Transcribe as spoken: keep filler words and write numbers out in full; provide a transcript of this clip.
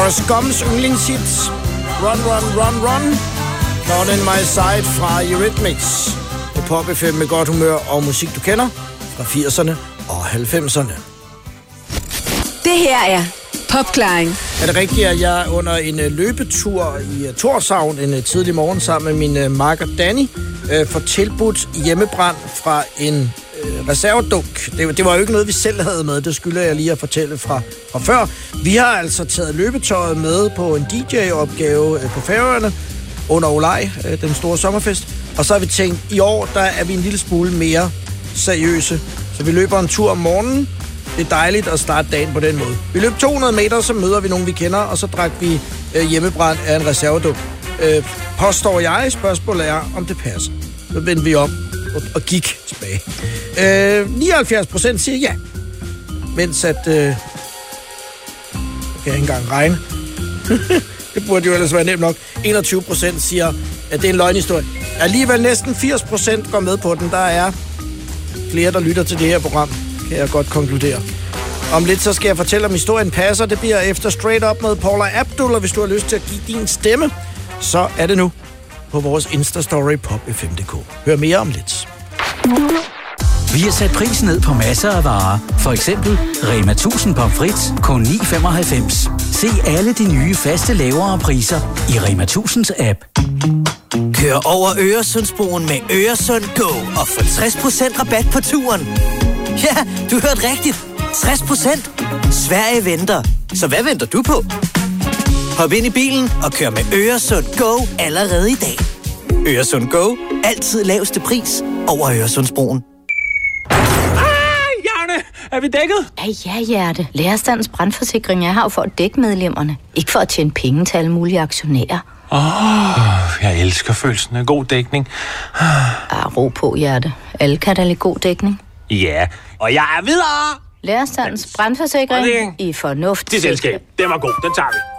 Forrest Gumps yndlingshit Run, Run, Run, Run. Not in My Side fra Eurythmics. På Pop F M med godt humør og musik, du kender fra firserne og halvfemserne. Det her er Popklaring. Er det rigtigt, at jeg under en løbetur i Tórshavn en tidlig morgen sammen med min makker Danny øh, får tilbudt hjemmebrand fra en øh, reservedunk. Det, det var jo ikke noget, vi selv havde med. Det skylder jeg lige at fortælle fra, fra før. Vi har altså taget løbetøjet med på en D J-opgave øh, på Færøerne under Olaj, øh, den store sommerfest. Og så har vi tænkt, i år der er vi en lille smule mere seriøse. Så vi løber en tur om morgenen. Det er dejligt at starte dagen på den måde. Vi løb to hundrede meter, så møder vi nogen, vi kender, og så drak vi øh, hjemmebrand af en reservedunk. Øh, påstår jeg, spørgsmålet er, om det passer. Så vendte vi om og, og gik tilbage. Øh, nioghalvfjerds procent siger ja. Mens at... Øh, jeg kan ikke engang regne. Det burde jo ellers være nemt nok. enogtyve procent siger, at det er en løgnhistorie. Alligevel næsten firs procent går med på den. Der er flere, der lytter til det her program, kan jeg godt konkludere. Om lidt så skal jeg fortælle, om historien passer. Det bliver efter Straight Up med Paula Abdul, og hvis du har lyst til at give din stemme, så er det nu på vores Insta-story pop f m punktum d k. Hør mere om lidt. Vi har sat prisen ned på masser af varer. For eksempel Rema tusind pomfrit kun ni femoghalvfems. Se alle de nye faste lavere priser i Rema tusинds app. Kør over Øresundsbroen med Øresund Go og få tres procent rabat på turen. Ja, du hørte rigtigt. tres procent. Sverige venter. Så hvad venter du på? Hop ind i bilen og kør med Øresund Go allerede i dag. Øresund Go. Altid laveste pris over Øresundsbroen. Er vi dækket? Ja, ja, Hjerte. Lærerstandens brandforsikring er her for at dække medlemmerne. Ikke for at tjene penge til alle mulige aktionærer. Åh, oh, jeg elsker følelsen af god dækning. Ah, ro på, Hjerte. Alle kan da lide god dækning. Ja, og jeg er videre! Lærerstandens brandforsikring i fornuft. Det selskab, den var god, den tager vi.